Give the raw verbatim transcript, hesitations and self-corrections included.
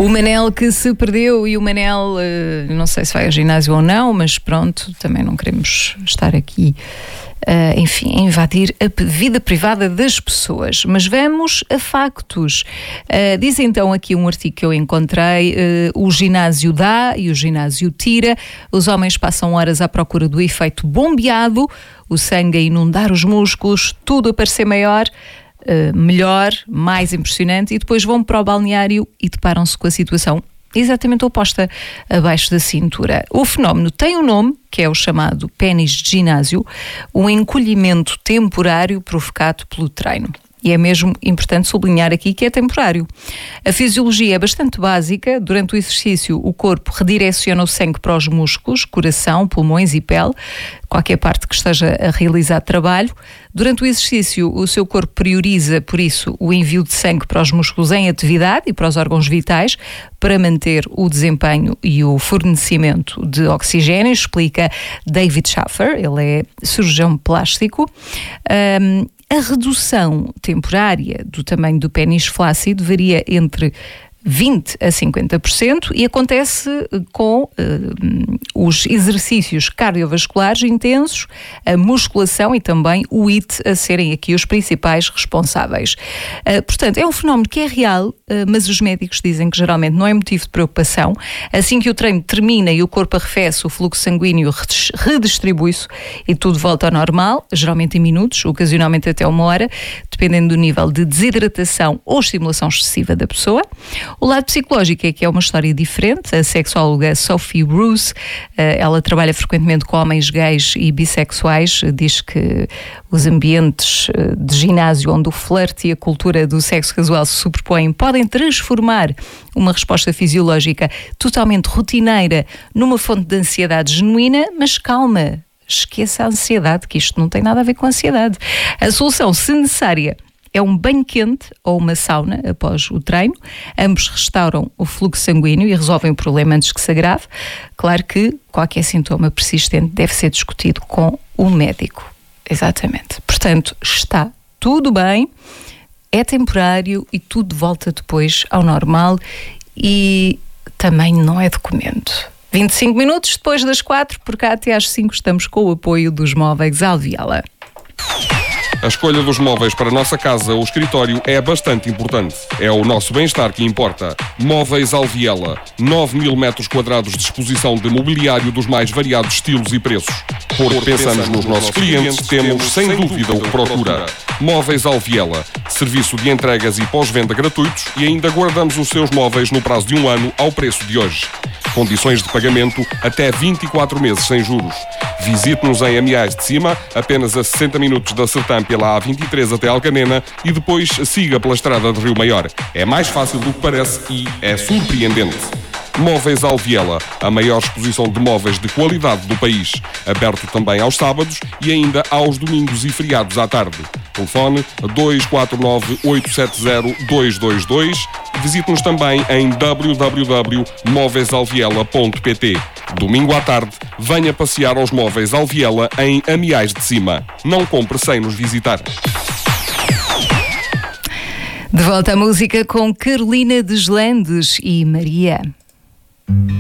O Manel que se perdeu e o Manel, não sei se vai ao ginásio ou não, mas pronto, também não queremos estar aqui, enfim, a invadir a vida privada das pessoas. Mas vamos a factos. Diz então aqui um artigo que eu encontrei, o ginásio dá e o ginásio tira. Os homens passam horas à procura do efeito bombeado, o sangue a inundar os músculos, tudo a parecer maior, Uh, melhor, mais impressionante, e depois vão para o balneário e deparam-se com a situação exatamente oposta, abaixo da cintura. O fenómeno tem um nome, que é o chamado pénis de ginásio, um encolhimento temporário provocado pelo treino. E é mesmo importante sublinhar aqui que é temporário. A fisiologia é bastante básica. Durante o exercício, o corpo redireciona o sangue para os músculos, coração, pulmões e pele, qualquer parte que esteja a realizar trabalho. Durante o exercício, o seu corpo prioriza, por isso, o envio de sangue para os músculos em atividade e para os órgãos vitais, para manter o desempenho e o fornecimento de oxigênio, explica David Schaffer, ele é cirurgião plástico. Um, A redução temporária do tamanho do pénis flácido varia entre vinte a cinquenta por cento e acontece com uh, os exercícios cardiovasculares intensos, a musculação e também o I T a serem aqui os principais responsáveis. Uh, portanto, é um fenómeno que é real, uh, mas os médicos dizem que geralmente não é motivo de preocupação. Assim que o treino termina e o corpo arrefece, o fluxo sanguíneo redistribui-se e tudo volta ao normal, geralmente em minutos, ocasionalmente até uma hora, dependendo do nível de desidratação ou estimulação excessiva da pessoa. O lado psicológico é que é uma história diferente. A sexóloga Sophie Bruce, ela trabalha frequentemente com homens gays e bissexuais, diz que os ambientes de ginásio onde o flerte e a cultura do sexo casual se sobrepõem podem transformar uma resposta fisiológica totalmente rotineira numa fonte de ansiedade genuína, mas calma, esqueça a ansiedade, que isto não tem nada a ver com ansiedade. A solução, se necessária, é um banho quente ou uma sauna após o treino. Ambos restauram o fluxo sanguíneo e resolvem o problema antes que se agrave. Claro que qualquer sintoma persistente deve ser discutido com o médico. Exatamente. Portanto, está tudo bem, é temporário e tudo volta depois ao normal e também não é documento. vinte e cinco minutos depois das quatro, por cá até às cinco estamos com o apoio dos móveis Alviela. A escolha dos móveis para a nossa casa ou escritório é bastante importante. É o nosso bem-estar que importa. Móveis Alviela. nove mil metros quadrados de exposição de mobiliário dos mais variados estilos e preços. Porque pensamos nos nossos clientes, temos sem dúvida o que procura. Móveis Alviela. Serviço de entregas e pós-venda gratuitos e ainda guardamos os seus móveis no prazo de um ano ao preço de hoje. Condições de pagamento até vinte e quatro meses sem juros. Visite-nos em Amiais de Cima, apenas a sessenta minutos da Sertã pela A vinte e três até Alcanena e depois siga pela estrada de Rio Maior. É mais fácil do que parece e é surpreendente. Móveis Alviela, a maior exposição de móveis de qualidade do país. Aberto também aos sábados e ainda aos domingos e feriados à tarde. Telefone dois quatro nove, oito sete zero, dois dois dois. Visite-nos também em w w w ponto móveis alviela ponto p t. Domingo à tarde, venha passear aos Móveis Alviela em Amiais de Cima. Não compre sem nos visitar. De volta à música com Carolina Deslandes e Maria.